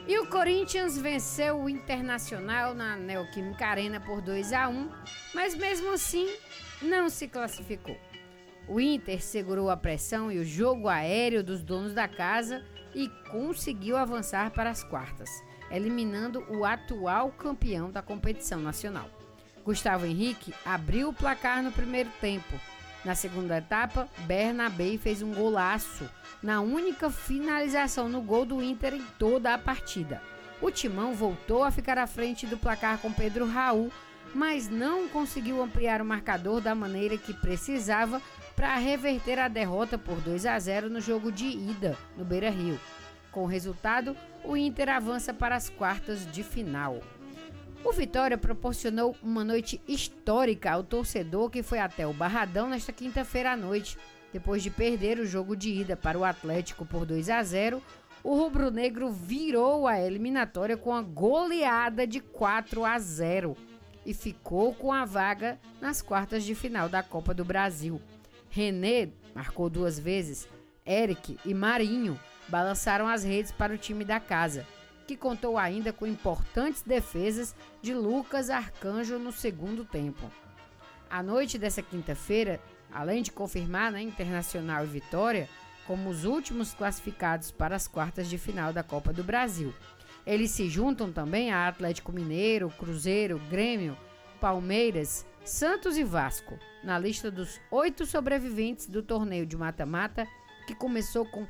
E o Corinthians venceu o Internacional na Neoquímica Arena por 2-1, mas mesmo assim não se classificou. O Inter segurou a pressão e o jogo aéreo dos donos da casa e conseguiu avançar para as quartas, eliminando o atual campeão da competição nacional. Gustavo Henrique abriu o placar no primeiro tempo. Na segunda etapa, Bernabé fez um golaço na única finalização no gol do Inter em toda a partida. O Timão voltou a ficar à frente do placar com Pedro Raul, mas não conseguiu ampliar o marcador da maneira que precisava para reverter a derrota por 2-0 no jogo de ida no Beira-Rio. Com o resultado, o Inter avança para as quartas de final. O Vitória proporcionou uma noite histórica ao torcedor que foi até o Barradão nesta quinta-feira à noite. Depois de perder o jogo de ida para o Atlético por 2-0, o rubro-negro virou a eliminatória com a goleada de 4-0 e ficou com a vaga nas quartas de final da Copa do Brasil. René marcou 2 vezes, Eric e Marinho balançaram as redes para o time da casa, que contou ainda com importantes defesas de Lucas Arcanjo no segundo tempo. A noite dessa quinta-feira, além de confirmar Internacional e Vitória como os últimos classificados para as quartas de final da Copa do Brasil, eles se juntam também a Atlético Mineiro, Cruzeiro, Grêmio, Palmeiras, Santos e Vasco, na lista dos 8 sobreviventes do torneio de mata-mata, que começou com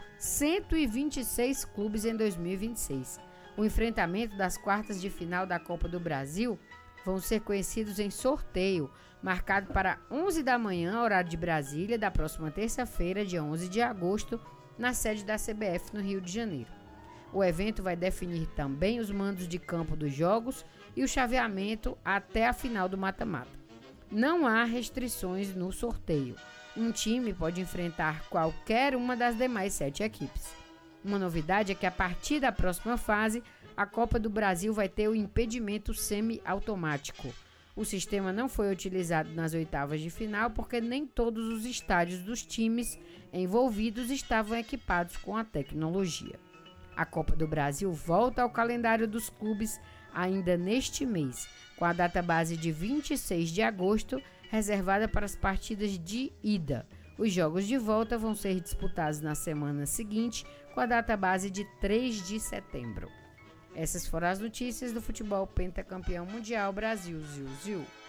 126 clubes em 2026. O enfrentamento das quartas de final da Copa do Brasil vão ser conhecidos em sorteio, marcado para 11 da manhã, horário de Brasília, da próxima terça-feira, dia 11 de agosto, na sede da CBF no Rio de Janeiro. O evento vai definir também os mandos de campo dos jogos e o chaveamento até a final do mata-mata. Não há restrições no sorteio. Um time pode enfrentar qualquer uma das demais 7 equipes. Uma novidade é que a partir da próxima fase, a Copa do Brasil vai ter o impedimento semi-automático. O sistema não foi utilizado nas oitavas de final porque nem todos os estádios dos times envolvidos estavam equipados com a tecnologia. A Copa do Brasil volta ao calendário dos clubes ainda neste mês, com a data base de 26 de agosto, reservada para as partidas de ida. Os jogos de volta vão ser disputados na semana seguinte, com a data base de 3 de setembro. Essas foram as notícias do futebol pentacampeão mundial Brasil, Ziu, Ziu.